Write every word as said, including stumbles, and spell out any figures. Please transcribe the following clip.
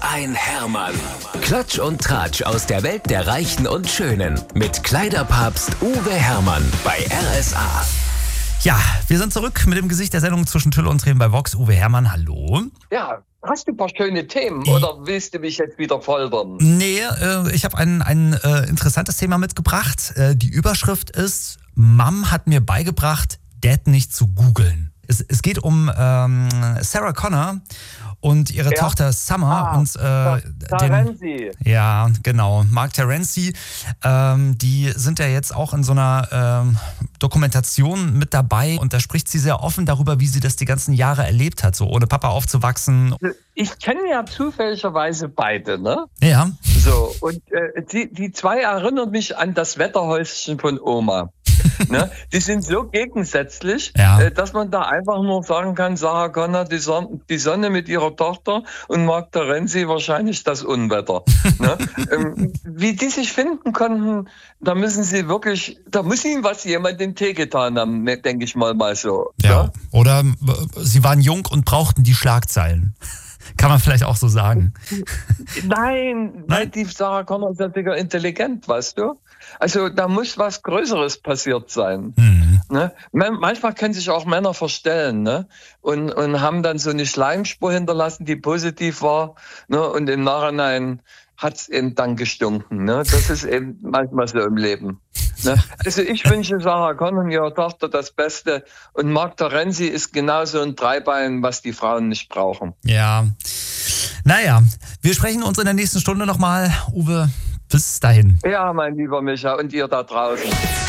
ein Hermann. Klatsch und Tratsch aus der Welt der Reichen und Schönen. Mit Kleiderpapst Uwe Hermann bei R S A. Ja, wir sind zurück mit dem Gesicht der Sendung zwischen Tülle und Tränen bei Vox. Uwe Hermann, hallo. Ja, hast du ein paar schöne Themen oder willst du mich jetzt wieder foltern? Nee, äh, ich habe ein, ein äh, interessantes Thema mitgebracht. Äh, die Überschrift ist: Mom hat mir beigebracht, Dad nicht zu googeln. Es, es geht um ähm, Sarah Connor und ihre Ja. Tochter Summer Ah, und äh, Terenzi. ja, genau, Mark Terenzi. Ähm, die sind ja jetzt auch in so einer ähm, Dokumentation mit dabei und da spricht sie sehr offen darüber, wie sie das die ganzen Jahre erlebt hat, so ohne Papa aufzuwachsen. Ich kenne ja zufälligerweise beide, ne? Ja. So, und äh, die, die zwei erinnern mich an das Wetterhäuschen von Oma. Ne? Die sind so gegensätzlich, Ja. äh, dass man da einfach nur sagen kann, Sarah Connor, die, Son die Sonne mit ihrer Tochter und Mark Terenzi wahrscheinlich das Unwetter. Ne? ähm, wie die sich finden konnten, da müssen sie wirklich, da muss ihnen was jemand den Tee getan haben, denke ich mal mal so. Ja. Ne? Oder äh, sie waren jung und brauchten die Schlagzeilen. Kann man vielleicht auch so sagen. Nein, nein, die Sarah Connor ist ja sicher intelligent, weißt du? Also da muss was Größeres passiert sein. Mhm. Ne? Man, manchmal können sich auch Männer verstellen, ne? und, und haben dann so eine Schleimspur hinterlassen, die positiv war, ne? Und im Nachhinein hat es eben dann gestunken. Ne? Das ist eben manchmal so im Leben. Ne? Also ich wünsche Sarah Connor und ihrer Tochter das Beste und Mark Terenzi ist genauso ein Dreibein, was die Frauen nicht brauchen. Ja. Naja, wir sprechen uns in der nächsten Stunde nochmal. Uwe, bis dahin. Ja, mein lieber Micha und ihr da draußen.